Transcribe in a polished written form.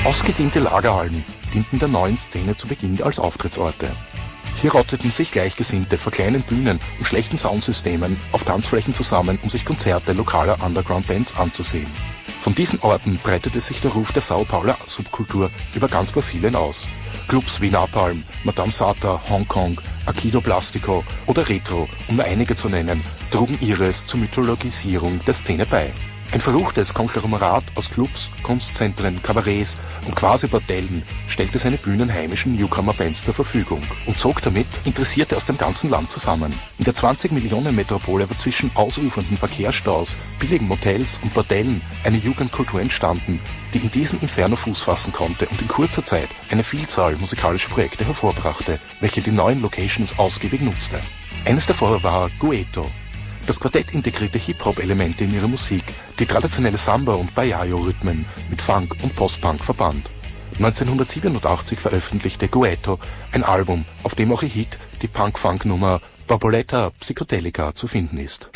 Ausgediente Lagerhallen dienten der neuen Szene zu Beginn als Auftrittsorte. Hier rotteten sich Gleichgesinnte vor kleinen Bühnen und schlechten Soundsystemen auf Tanzflächen zusammen, um sich Konzerte lokaler Underground-Bands anzusehen. Von diesen Orten breitete sich der Ruf der Sao Pauler Subkultur über ganz Brasilien aus. Clubs wie Napalm, Madame Sata, Hongkong, Akido Plastico oder Retro, um nur einige zu nennen, trugen ihres zur Mythologisierung der Szene bei. Ein verruchtes Konglomerat aus Clubs, Kunstzentren, Kabarets und quasi Bordellen stellte seine Bühnen heimischen Newcomer-Bands zur Verfügung und zog damit Interessierte aus dem ganzen Land zusammen. In der 20-Millionen-Metropole war zwischen ausufernden Verkehrsstaus, billigen Motels und Bordellen eine Jugendkultur entstanden, die in diesem Inferno Fuß fassen konnte und in kurzer Zeit eine Vielzahl musikalischer Projekte hervorbrachte, welche die neuen Locations ausgiebig nutzte. Eines davor war Gueto. Das Quartett integrierte Hip-Hop-Elemente in ihre Musik, die traditionelle Samba- und Baiayo-Rhythmen mit Funk und Post-Punk verband. 1987 veröffentlichte Gueto ein Album, auf dem auch ihr Hit, die Punk-Funk-Nummer Borboleta Psychedelica zu finden ist.